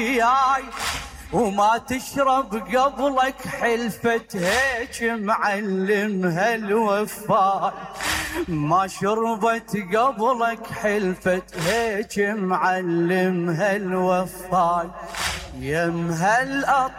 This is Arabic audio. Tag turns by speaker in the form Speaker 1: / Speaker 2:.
Speaker 1: وياي وما تشرب قبلك حلفة هيك معلمها الوفاي، ما شربت قبلك حلفة هيك معلمها الوفاي. يم هالأطفال